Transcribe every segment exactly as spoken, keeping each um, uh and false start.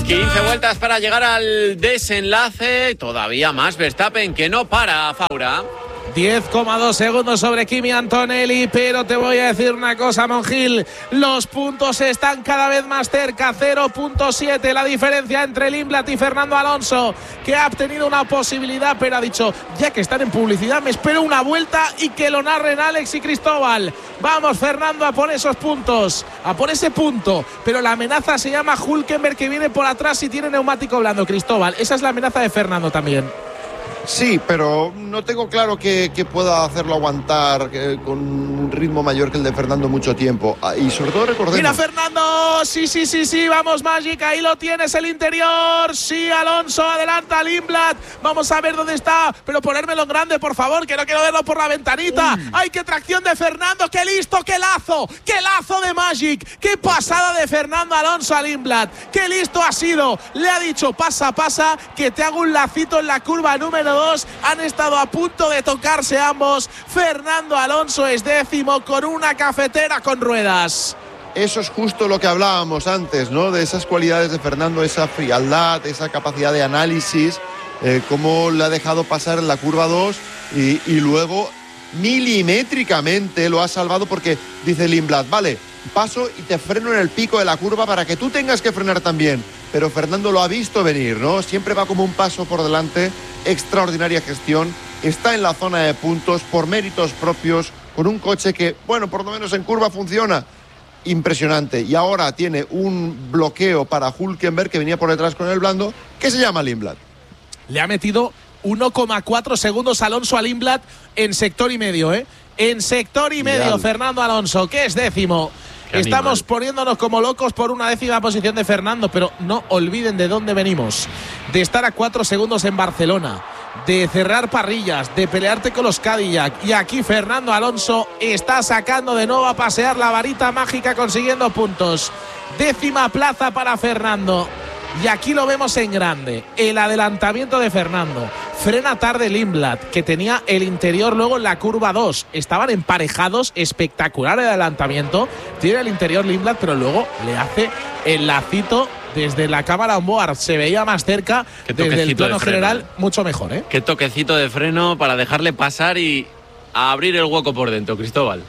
quince vueltas para llegar al desenlace. Todavía más Verstappen que no para, Faura. diez coma dos segundos sobre Kimi Antonelli, pero te voy a decir una cosa, Monjil, los puntos están cada vez más cerca, cero punto siete la diferencia entre Lindblad y Fernando Alonso, que ha obtenido una posibilidad, pero ha dicho, ya que están en publicidad, me espero una vuelta y que lo narren Alex y Cristóbal. Vamos, Fernando, a por esos puntos, a por ese punto, pero la amenaza se llama Hülkenberg, que viene por atrás y tiene neumático blando, Cristóbal, esa es la amenaza de Fernando también. Sí, pero no tengo claro que, que pueda hacerlo aguantar eh, con un ritmo mayor que el de Fernando mucho tiempo. Ah, y sobre todo recordemos… ¡Mira, Fernando! Sí, sí, sí, sí, vamos, Magic, ahí lo tienes, el interior. Sí, Alonso, adelanta a Lindblad. Vamos a ver dónde está, pero ponérmelo en grande, por favor, que no quiero verlo por la ventanita. Uy. ¡Ay, qué tracción de Fernando! ¡Qué listo, qué lazo! ¡Qué lazo de Magic! ¡Qué pasada de Fernando Alonso a Lindblad! ¡Qué listo ha sido! Le ha dicho, pasa, pasa, que te hago un lacito en la curva número dos. Han estado a punto de tocarse ambos. Fernando Alonso es décimo con una cafetera con ruedas. Eso es justo lo que hablábamos antes, ¿no? De esas cualidades de Fernando, esa frialdad, esa capacidad de análisis, eh, cómo le ha dejado pasar en la curva dos y, y luego milimétricamente lo ha salvado, porque dice Lindblad, vale, paso y te freno en el pico de la curva para que tú tengas que frenar también. Pero Fernando lo ha visto venir, ¿no? Siempre va como un paso por delante. Extraordinaria gestión. Está en la zona de puntos por méritos propios, con un coche que, bueno, por lo menos en curva funciona. Impresionante. Y ahora tiene un bloqueo para Hülkenberg, que venía por detrás con el blando, que se llama Lindblad. Le ha metido uno coma cuatro segundos Alonso a Lindblad en sector y medio, ¿eh? En sector y medio, Ideal. Fernando Alonso, que es décimo. Qué Estamos animal. Poniéndonos como locos por una décima posición de Fernando, pero no olviden de dónde venimos. De estar a cuatro segundos en Barcelona, de cerrar parrillas, de pelearte con los Cadillac. Y aquí Fernando Alonso está sacando de nuevo a pasear la varita mágica, consiguiendo puntos. Décima plaza para Fernando. Y aquí lo vemos en grande. El adelantamiento de Fernando. Frena tarde Lindblad, que tenía el interior luego en la curva dos. Estaban emparejados, espectacular el adelantamiento. Tiene el interior Lindblad, pero luego le hace el lacito desde la cámara onboard. Se veía más cerca, desde el plano general, mucho mejor, ¿eh? Qué toquecito de freno para dejarle pasar y abrir el hueco por dentro, Cristóbal.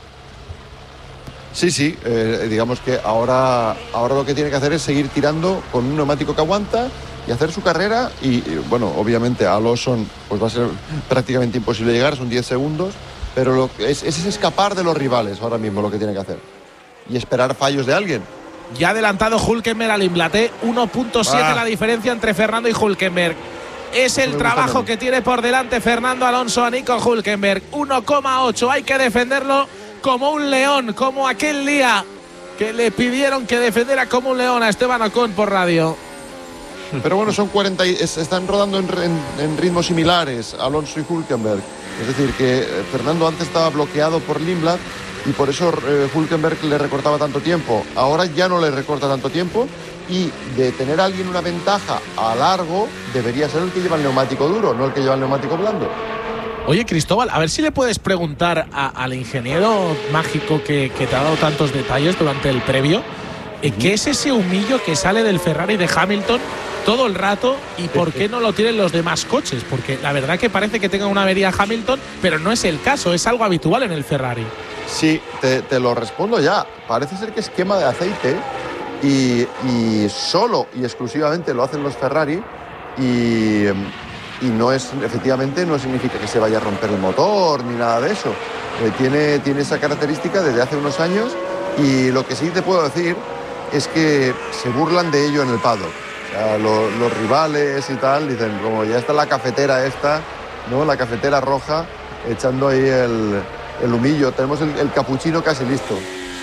Sí, sí, eh, digamos que ahora, ahora lo que tiene que hacer es seguir tirando con un neumático que aguanta y hacer su carrera. Y, y bueno, obviamente a Lawson pues va a ser prácticamente imposible llegar, son diez segundos, pero lo que es, es escapar de los rivales ahora mismo lo que tiene que hacer y esperar fallos de alguien. Ya ha adelantado Hülkenberg al Lindblad, uno punto siete ah. la diferencia entre Fernando y Hülkenberg. Es el trabajo que tiene por delante Fernando Alonso a Nico Hülkenberg. uno coma ocho, hay que defenderlo como un león, como aquel día que le pidieron que defendiera como un león a Esteban Ocon por radio. Pero bueno, son cuarenta, están rodando en, en, en ritmos similares Alonso y Hülkenberg. Es decir, que Fernando antes estaba bloqueado por Lindblad y por eso eh, Hülkenberg le recortaba tanto tiempo. Ahora ya no le recorta tanto tiempo, y de tener a alguien una ventaja a largo debería ser el que lleva el neumático duro, no el que lleva el neumático blando. Oye, Cristóbal, a ver si le puedes preguntar a, al ingeniero mágico que, que te ha dado tantos detalles durante el previo, uh-huh. ¿qué es ese humillo que sale del Ferrari de Hamilton todo el rato y por qué no lo tienen los demás coches? Porque la verdad que parece que tenga una avería Hamilton, pero no es el caso, es algo habitual en el Ferrari. Sí, te, te lo respondo ya. Parece ser que es quema de aceite y, y solo y exclusivamente lo hacen los Ferrari y… Y no es, efectivamente, no significa que se vaya a romper el motor ni nada de eso. Eh, tiene, tiene esa característica desde hace unos años, y lo que sí te puedo decir es que se burlan de ello en el paddock. O sea, lo, los rivales y tal dicen, como ya está la cafetera esta, ¿no? La cafetera roja, echando ahí el, el humillo. Tenemos el, el capuchino casi listo.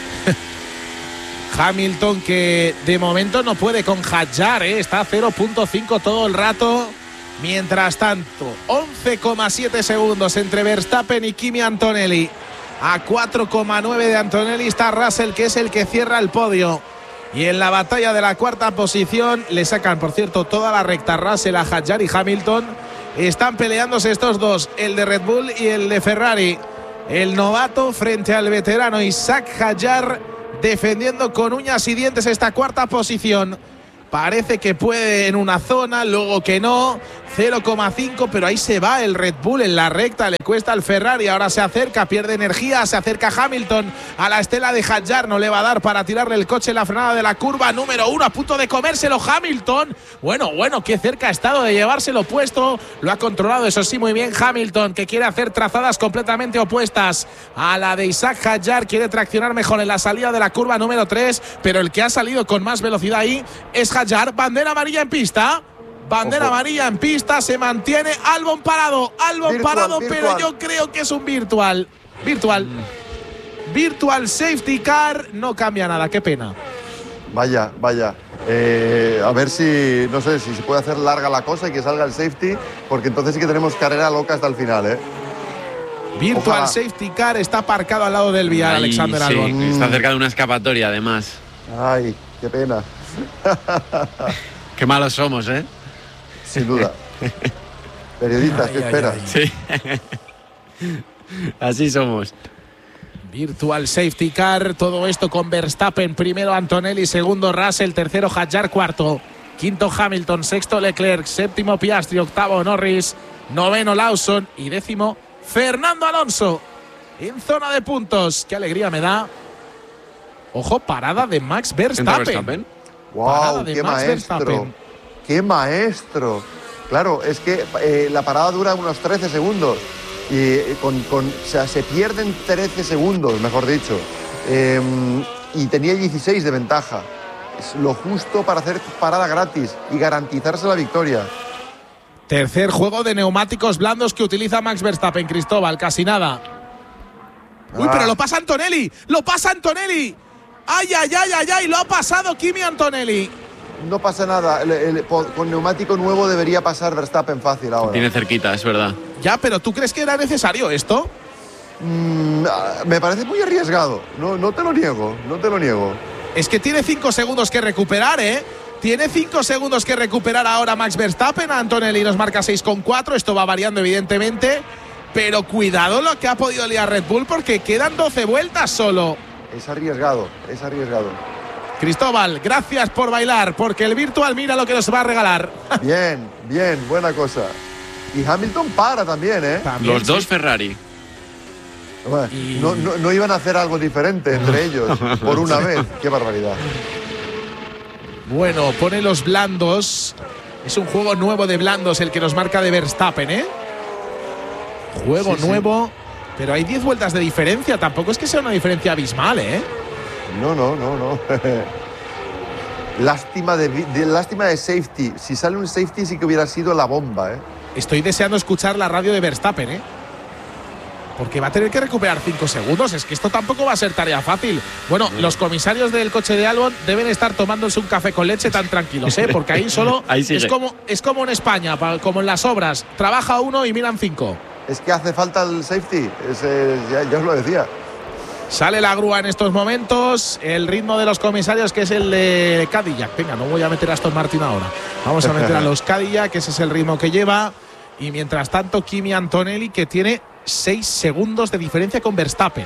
Hamilton, que de momento no puede con Hadjar, ¿eh? Está a cero punto cinco todo el rato. Mientras tanto, once coma siete segundos entre Verstappen y Kimi Antonelli. A cuatro coma nueve de Antonelli está Russell, que es el que cierra el podio. Y en la batalla de la cuarta posición le sacan, por cierto, toda la recta Russell a Hadjar y Hamilton. Están peleándose estos dos, el de Red Bull y el de Ferrari. El novato frente al veterano Isaac Hadjar, defendiendo con uñas y dientes esta cuarta posición. Parece que puede en una zona, luego que no. cero coma cinco, pero ahí se va el Red Bull en la recta. Le cuesta al Ferrari, ahora se acerca, pierde energía. Se acerca Hamilton a la estela de Hadjar. No le va a dar para tirarle el coche en la frenada de la curva número uno. A punto de comérselo Hamilton. Bueno, bueno, qué cerca ha estado de llevárselo puesto. Lo ha controlado, eso sí, muy bien Hamilton, que quiere hacer trazadas completamente opuestas a la de Isaac Hadjar. Quiere traccionar mejor en la salida de la curva número tres, pero el que ha salido con más velocidad ahí es Hadjar. Bandera amarilla en pista. Bandera Ojo. amarilla en pista, se mantiene Albon parado, Albon virtual, parado, virtual. Pero yo creo que es un virtual. Virtual. Mm. Virtual safety car, no cambia nada, qué pena. Vaya, vaya. Eh, a ver si, no sé, si se puede hacer larga la cosa y que salga el safety, porque entonces sí que tenemos carrera loca hasta el final, ¿eh? Virtual Ojalá. Safety car está aparcado al lado del vial, Alexander sí, Albon. Está cerca de una escapatoria, además. Ay, qué pena. Qué malos somos, ¿eh? Sin duda. Periodistas, ¿qué esperas? Sí. Así somos. Virtual safety car, todo esto con Verstappen, primero Antonelli, segundo Russell, tercero Hadjar, cuarto, quinto Hamilton, sexto Leclerc, séptimo Piastri, octavo Norris, noveno Lawson y décimo Fernando Alonso. En zona de puntos, qué alegría me da. Ojo, parada de Max Verstappen. Verstappen? Wow, qué Max maestro. Verstappen. ¡Qué maestro! Claro, es que eh, la parada dura unos trece segundos. Y eh, con, con, o sea, se pierden trece segundos, mejor dicho. Eh, y tenía dieciséis de ventaja. Es lo justo para hacer parada gratis y garantizarse la victoria. Tercer juego de neumáticos blandos que utiliza Max Verstappen, Cristóbal, casi nada. Uy, ah. pero lo pasa Antonelli, lo pasa Antonelli. ¡Ay, ay, ay, ay, ay! Lo ha pasado Kimi Antonelli. No pasa nada, el, el, con neumático nuevo debería pasar Verstappen fácil ahora. Tiene cerquita, es verdad. Ya, pero ¿tú crees que era necesario esto? Mm, me parece muy arriesgado, no, no te lo niego, no te lo niego. Es que tiene cinco segundos que recuperar, ¿eh? Tiene cinco segundos que recuperar ahora Max Verstappen. Antonelli nos marca seis coma cuatro, esto va variando evidentemente. Pero cuidado lo que ha podido liar Red Bull porque quedan doce vueltas solo. Es arriesgado, es arriesgado. Cristóbal, gracias por bailar, porque el virtual mira lo que nos va a regalar. Bien, bien, buena cosa. Y Hamilton para también, ¿eh? También, Los sí. dos Ferrari. Bueno, y... no, no, no iban a hacer algo diferente entre ellos, por una vez. Qué barbaridad. Bueno, pone los blandos. Es un juego nuevo de blandos el que nos marca de Verstappen, ¿eh? Juego sí, nuevo, sí. Pero hay diez vueltas de diferencia. Tampoco es que sea una diferencia abismal, ¿eh? No, no, no, no. lástima, de, de, lástima de safety. Si sale un safety sí que hubiera sido la bomba, ¿eh? Estoy deseando escuchar la radio de Verstappen, ¿eh? Porque va a tener que recuperar cinco segundos. Es que esto tampoco va a ser tarea fácil. Bueno, sí. Los comisarios del coche de Albon deben estar tomándose un café con leche tan tranquilos, ¿eh? Porque ahí solo ahí es, como, es como en España, como en las obras. Trabaja uno y miran cinco. Es que hace falta el safety. Es, eh, ya, ya os lo decía. Sale la grúa en estos momentos. El ritmo de los comisarios, que es el de Cadillac. Venga, no voy a meter a Aston Martin ahora. Vamos a meter a los Cadillac, que ese es el ritmo que lleva. Y mientras tanto, Kimi Antonelli, que tiene seis segundos de diferencia con Verstappen.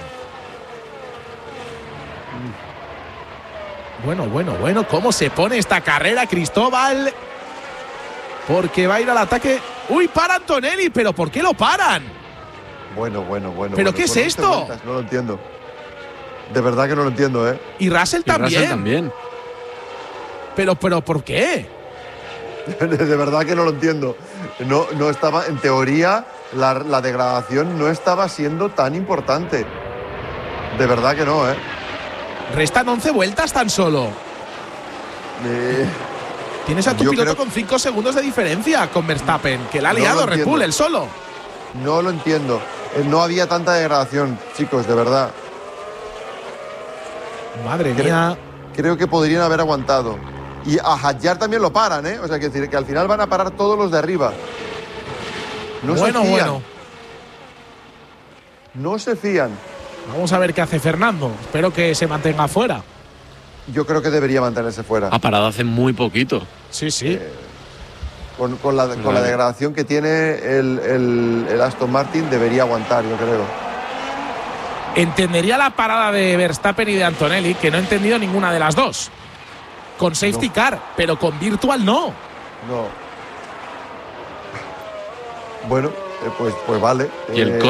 Bueno, bueno, bueno. ¿Cómo se pone esta carrera, Cristóbal? Porque va a ir al ataque. ¡Uy, para Antonelli! ¿Pero por qué lo paran? Bueno, bueno, bueno. ¿Pero bueno, qué es esto? Vueltas, no lo entiendo. De verdad que no lo entiendo, ¿eh? Y Russell también. Y Russell también. Pero, pero, ¿por qué? De verdad que no lo entiendo. No, no estaba, en teoría, la, la degradación no estaba siendo tan importante. De verdad que no, ¿eh? Restan once vueltas tan solo. Eh, Tienes a tu piloto creo... con cinco segundos de diferencia con Verstappen, que la ha liado no Red Bull, él solo. No lo entiendo. No había tanta degradación, chicos, de verdad. Madre creo, mía. Creo que podrían haber aguantado. Y a Hadjar también lo paran, ¿eh? O sea, que, decir, que al final van a parar todos los de arriba. No bueno, se fían. bueno. No se fían. Vamos a ver qué hace Fernando. Espero que se mantenga fuera. Yo creo que debería mantenerse fuera. Ha parado hace muy poquito. Sí, sí. Eh, con, con, la, con la degradación que tiene el, el, el Aston Martin, debería aguantar, yo creo. Entendería la parada de Verstappen y de Antonelli, que no he entendido ninguna de las dos. con safety No. car, pero con virtual no. No. Bueno, eh, pues, pues vale. Y el Eh,